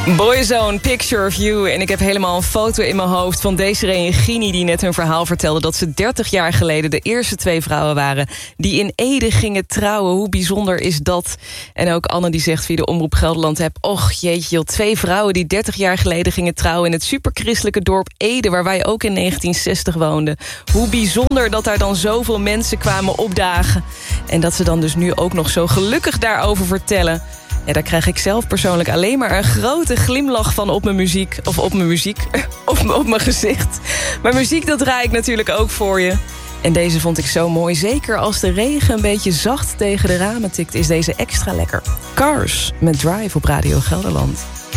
Boyzone, Picture of You. En ik heb helemaal een foto in mijn hoofd van Desiree en Gini... die net hun verhaal vertelden dat ze 30 jaar geleden... de eerste 2 vrouwen waren die in Ede gingen trouwen. Hoe bijzonder is dat? En ook Anne die zegt via de Omroep Gelderland... och jeetje joh, 2 vrouwen die 30 jaar geleden gingen trouwen... in het superchristelijke dorp Ede... waar wij ook in 1960 woonden. Hoe bijzonder dat daar dan zoveel mensen kwamen opdagen. En dat ze dan dus nu ook nog zo gelukkig daarover vertellen... Ja, daar krijg ik zelf persoonlijk alleen maar een grote glimlach van op mijn muziek. Of op mijn muziek, op mijn gezicht. Maar muziek, dat draai ik natuurlijk ook voor je. En deze vond ik zo mooi. Zeker als de regen een beetje zacht tegen de ramen tikt... is deze extra lekker. Cars met Drive op Radio Gelderland.